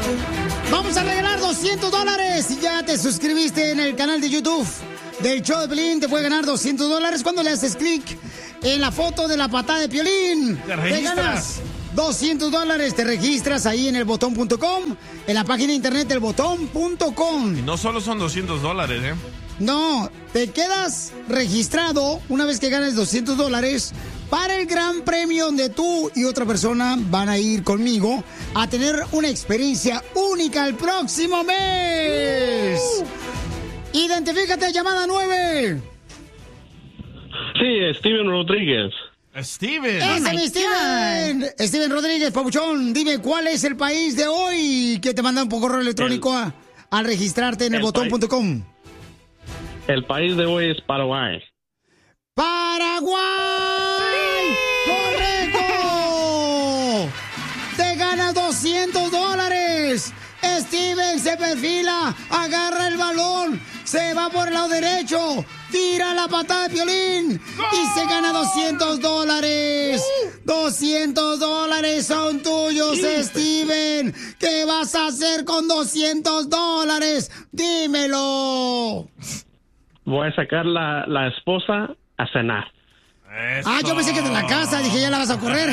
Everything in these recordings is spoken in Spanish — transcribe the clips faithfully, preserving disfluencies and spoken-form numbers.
Vamos a regalar doscientos dólares. Si ya te suscribiste en el canal de YouTube del show de Piolín, te puede ganar doscientos dólares cuando le haces clic en la foto de la patada de Piolín. Te Te ganas doscientos dólares. Te registras ahí en el botón punto com, en la página de internet del botón punto com. Y no solo son doscientos dólares, ¿eh? No, te quedas registrado una vez que ganes doscientos dólares para el gran premio donde tú y otra persona van a ir conmigo a tener una experiencia única el próximo mes. Uh. Identifícate, llamada nueve. Sí, Steven Rodríguez. Steven. ¡Ese Oh es mi Steven! God. Steven Rodríguez, papuchón, dime, ¿cuál es el país de hoy que te mandan por correo electrónico el, a, a registrarte en el, el botón punto com? El país de hoy es Paraguay. ¡Paraguay! ¡Sí! ¡Correcto! ¡Te ganas doscientos dólares! Steven se perfila, agarra el balón, se va por el lado derecho, tira la patada de Piolín y se gana doscientos dólares. doscientos dólares son tuyos, Steven. ¿Qué vas a hacer con doscientos dólares? Dímelo. Voy a sacar la, la esposa a cenar. Eso. Ah, yo pensé que de la casa, dije, ya la vas a correr.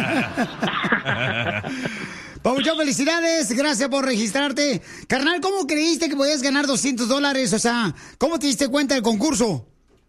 Papuchón, felicidades, gracias por registrarte. Carnal, ¿cómo creíste que podías ganar doscientos dólares? O sea, ¿cómo te diste cuenta del concurso?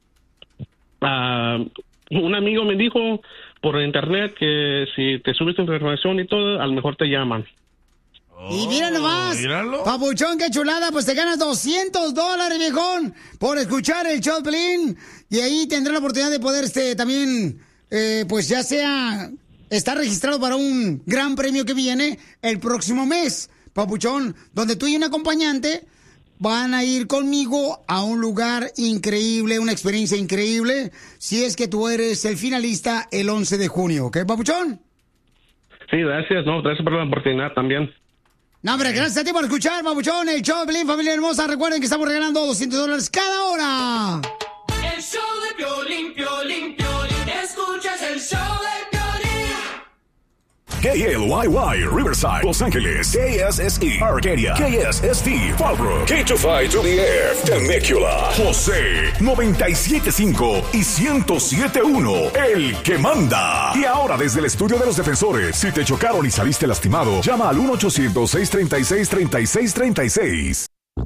Uh, un amigo me dijo por internet que si te subes información y todo, a lo mejor te llaman. Y mira nomás, míralo. Papuchón, qué chulada, pues te ganas doscientos dólares, viejón, por escuchar el show de Piolín. Y ahí tendrás la oportunidad de poder este, también, eh, pues ya sea, estar registrado para un gran premio que viene el próximo mes, Papuchón, donde tú y un acompañante van a ir conmigo a un lugar increíble, una experiencia increíble, si es que tú eres el finalista el once de junio, ¿ok, Papuchón? Sí, gracias, no, gracias por la oportunidad también. No, hombre, gracias a ti por escuchar, Papuchón, el show de Piolín, familia hermosa. Recuerden que estamos regalando doscientos dólares cada hora. El show de Piolín, Piolín, Piolín. Escuchas el show de Piolín. K L Y Y, Riverside, Los Ángeles. K S S E, Arcadia. K S S T, Fallbrook. K two five to the F, Temecula. José, noventa y siete punto cinco y ciento siete punto uno, el que manda. Y ahora desde el estudio de los defensores, si te chocaron y saliste lastimado, llama al uno ochocientos, seiscientos treinta y seis, treinta y seis treinta y seis.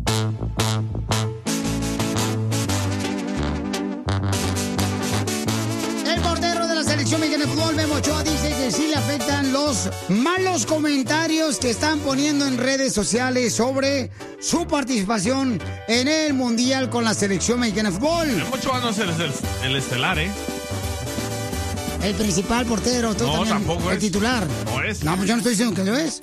El portero de la selección mexicana de fútbol, Memo Ochoa, dice que sí le afectan los malos comentarios que están poniendo en redes sociales sobre su participación en el Mundial con la selección mexicana de fútbol. Memo Ochoa no es el, el, el estelar, ¿eh? El principal portero, tú No, también, tampoco el es. titular. No es. No, pues yo no estoy diciendo que lo es.